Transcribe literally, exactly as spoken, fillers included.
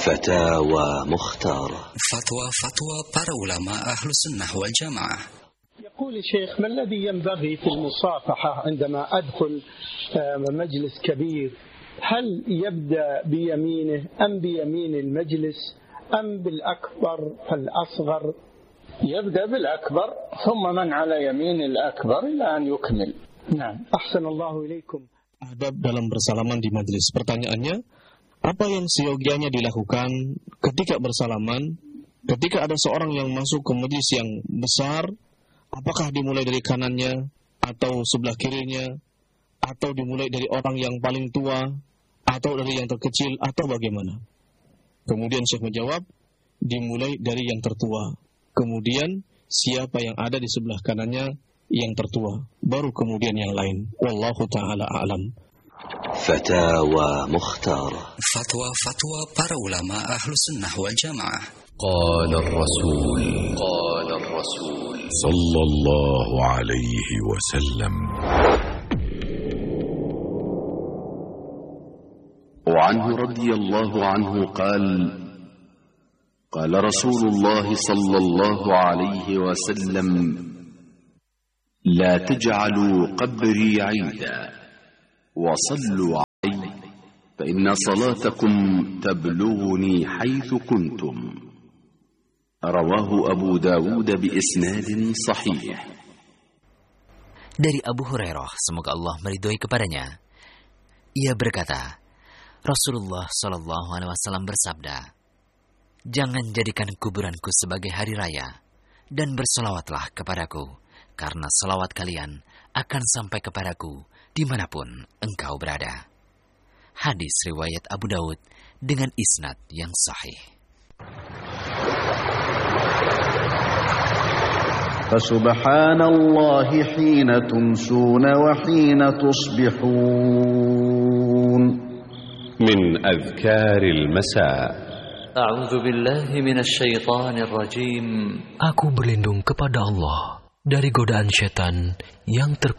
فتاوى مختارة. فتوى فتوى para ulama أهل السنة والجماعة. يقول الشيخ: ما الذي ينبغي في المصافحة عندما أدخل مجلس كبير؟ هل يبدأ بيمينه أم بيمين المجلس أم بالأكبر فالأصغر؟ يبدأ بالأكبر ثم من على يمين الأكبر إلى أن يكمل. نعم. أحسن الله إليكم. Adab dalam bersalaman di majelis. Pertanyaannya, apa yang seyogianya dilakukan ketika bersalaman, ketika ada seorang yang masuk ke majelis yang besar, apakah dimulai dari kanannya atau sebelah kirinya, atau dimulai dari orang yang paling tua, atau dari yang terkecil, atau bagaimana? Kemudian Syekh menjawab, dimulai dari yang tertua. Kemudian siapa yang ada di sebelah kanannya yang tertua, baru kemudian yang lain. Wallahu ta'ala a'lam. Fatawa Mukhtara. Fatwa fatwa para ulama ahlu sunnah wal jamaah. Qala ar-rasul Qala ar-rasul sallallahu alaihi wasallam. وعنه رضي الله عنه قال قال رسول الله صلى الله عليه وسلم: لا تجعلوا قبري عيدا وصلوا علي فإن صلاتكم تبلغني حيث كنتم. رواه أبو داود بإسناد صحيح. Dari Abu Hurairah, semoga Allah meridhoi kepadanya, ia berkata, Rasulullah Shallallahu Alaihi Wasallam bersabda, jangan jadikan kuburanku sebagai hari raya, dan berselawatlah kepadaku, karena selawat kalian akan sampai kepadaku dimanapun engkau berada. Hadis riwayat Abu Daud dengan isnad yang sahih. Fasubhanallahi hina tumsuna wa hina tusbihun. Min adhkaril masa. A'udzu billahi minasy syaithanir rajim. Aku berlindung kepada Allah dari godaan syaitan yang terkutuk.